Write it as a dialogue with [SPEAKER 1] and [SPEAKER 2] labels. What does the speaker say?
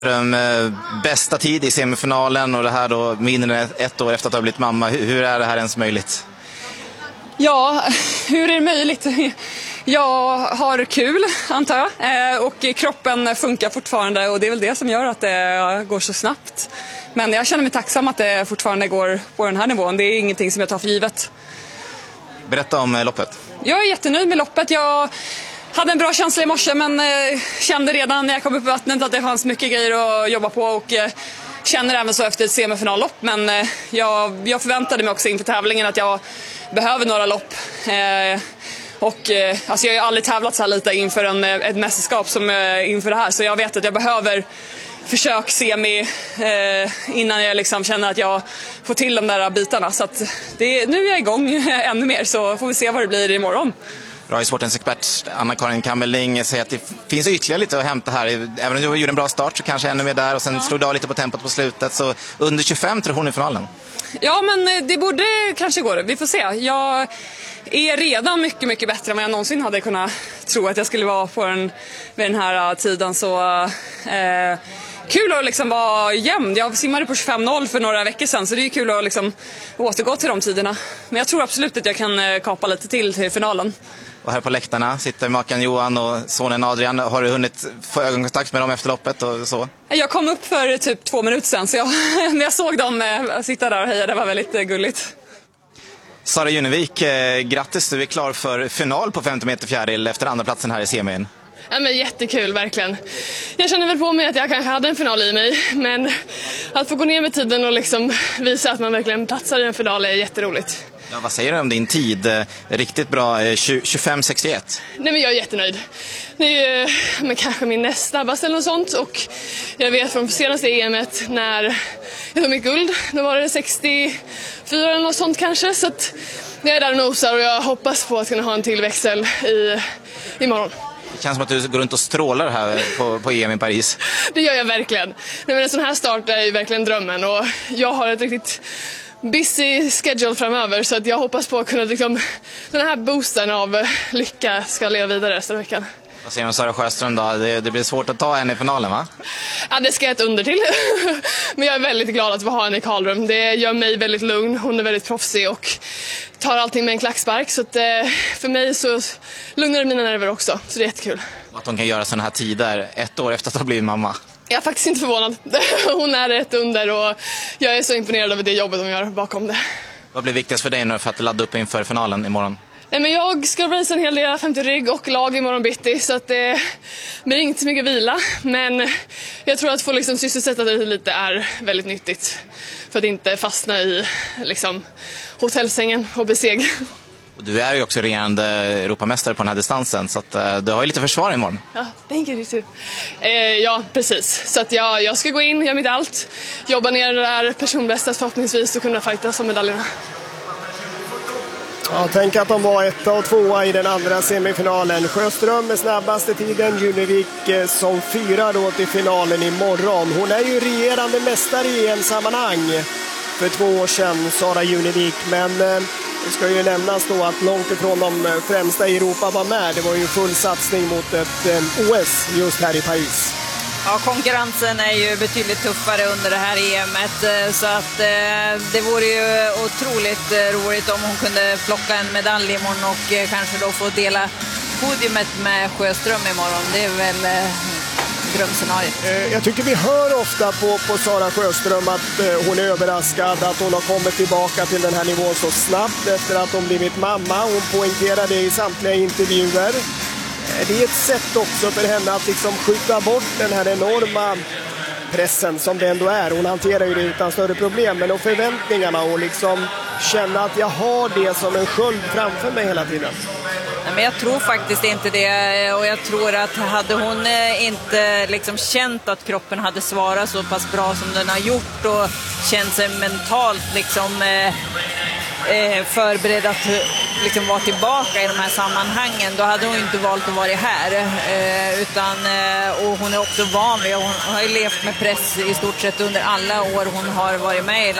[SPEAKER 1] Bästa tid i semifinalen och det här då mindre än ett år efter att ha blivit mamma. Hur är det här ens möjligt?
[SPEAKER 2] Ja, hur är det möjligt? Jag har kul, antar jag. Och kroppen funkar fortfarande och det är väl det som gör att det går så snabbt. Men jag känner mig tacksam att det fortfarande går på den här nivån. Det är ingenting som jag tar för givet.
[SPEAKER 1] Berätta om loppet.
[SPEAKER 2] Jag är jättenöjd med loppet. Jag hade en bra känsla i morse men kände redan när jag kom upp i vattnet att det fanns mycket grejer att jobba på och känner även så efter ett semifinallopp. Men jag förväntade mig också inför tävlingen att jag behöver några lopp. Alltså jag har ju aldrig tävlat så här lite inför ett mästerskap som inför det här. Så jag vet att jag behöver försök semi innan jag liksom känner att jag får till de där bitarna. Så att nu är jag igång ännu mer så får vi se vad det blir imorgon.
[SPEAKER 1] Radiosportens expert Anna-Karin Kammerling säger att det finns ytterligare lite att hämta här. Även om du gjorde en bra start så kanske ännu mer där och sen slog du av lite på tempot på slutet. Så under 25 tror hon i finalen.
[SPEAKER 2] Ja, men det borde kanske gå. Vi får se. Jag är redan mycket, mycket bättre än vad jag någonsin hade kunnat tro att jag skulle vara vid den här tiden. Så kul att liksom vara jämn. Jag simmade på 25.0 för några veckor sedan så det är kul att liksom återgå till de tiderna. Men jag tror absolut att jag kan kapa lite till finalen.
[SPEAKER 1] Och här på läktarna sitter maken Johan och sonen Adrian. Har du hunnit få ögonkontakt med dem efter loppet och så?
[SPEAKER 2] Jag kom upp för typ 2 minuter sedan så när jag såg dem sitta där och heja, det var väldigt gulligt.
[SPEAKER 1] Sara Junevik, grattis, du är klar för final på 50 meter fjäril efter andra platsen här i semin.
[SPEAKER 3] Ja, men jättekul, verkligen. Jag känner väl på mig att jag kanske hade en final i mig, men att få gå ner med tiden och liksom visa att man verkligen platsar i en final är jätteroligt.
[SPEAKER 1] Ja, vad säger du om din tid? Riktigt bra, 25.61.
[SPEAKER 3] Nej, men jag är jättenöjd. Det är ju kanske min näst snabbaste eller något sånt. Och jag vet från senaste EM:et när jag tog mitt guld, då var det 64 eller något sånt kanske. Så att jag är där och nosar och jag hoppas på att kunna ha en tillväxel imorgon.
[SPEAKER 1] Det känns som att du går runt och strålar här på EM i Paris.
[SPEAKER 3] Det gör jag verkligen. Nej, men en sån här start är ju verkligen drömmen och jag har ett riktigt busy schedule framöver så att jag hoppas på att kunna liksom, den här boosten av lycka ska leva vidare resten av veckan.
[SPEAKER 1] Vad säger du om Sara Sjöström då? Det blir svårt att ta henne i finalen, va?
[SPEAKER 3] Ja, det ska jag ett under till. Men jag är väldigt glad att vi har henne i Karlrum. Det gör mig väldigt lugn. Hon är väldigt proffsig och tar allting med en klackspark. Så att, för mig så lugnar det mina nerver också. Så det är jättekul.
[SPEAKER 1] Att hon kan göra sådana här tider 1 år efter att ha blivit mamma.
[SPEAKER 3] Jag är faktiskt inte förvånad. Hon är ett under och jag är så imponerad över det jobbet hon gör bakom det.
[SPEAKER 1] Vad blir viktigast för dig nu för att ladda upp inför finalen imorgon?
[SPEAKER 3] Nej, men jag ska racea en hel del 50 rygg och lag imorgon bitti så att det blir inte så mycket vila. Men jag tror att få liksom sysselsätta det lite är väldigt nyttigt för att inte fastna i liksom, hotellsängen och beseg.
[SPEAKER 1] Du är ju också regerande Europamästare på den här distansen så att du har ju lite försvar imorgon.
[SPEAKER 3] Ja, thank you too. Ja, precis. Så att jag ska gå in, göra mitt allt, jobba ner det där personbästa förhoppningsvis och kunna fightas om medaljerna.
[SPEAKER 4] Ja, tänk att de var 1 och 2 i den andra semifinalen. Sjöström med snabbaste tiden, Junevik som 4 då till finalen imorgon. Hon är ju regerande mästare i EM-sammanhang för 2 år sedan, Sara Junevik. Men det ska ju nämnas då att långt ifrån de främsta i Europa var med. Det var ju full satsning mot ett OS just här i Paris.
[SPEAKER 5] Ja, konkurrensen är ju betydligt tuffare under det här EM:et så att det vore ju otroligt roligt om hon kunde plocka en medalj imorgon och kanske då få dela podiumet med Sjöström imorgon. Det är väl drömscenariet.
[SPEAKER 4] Jag tycker vi hör ofta på Sara Sjöström att hon är överraskad att hon har kommit tillbaka till den här nivån så snabbt efter att hon blivit mamma. Hon poängterar det i samtliga intervjuer. Det är ett sätt också för henne att liksom skjuta bort den här enorma pressen som det ändå är. Hon hanterar ju det utan större problem, men och förväntningarna och liksom känna att jag har det som en sköld framför mig hela tiden.
[SPEAKER 5] Nej, men jag tror faktiskt inte det och jag tror att hade hon inte liksom känt att kroppen hade svarat så pass bra som den har gjort och känt sig mentalt liksom förberedd att liksom vara tillbaka i de här sammanhangen, då hade hon inte valt att vara här och hon är också van vid, hon har ju levt med press i stort sett under alla år hon har varit med i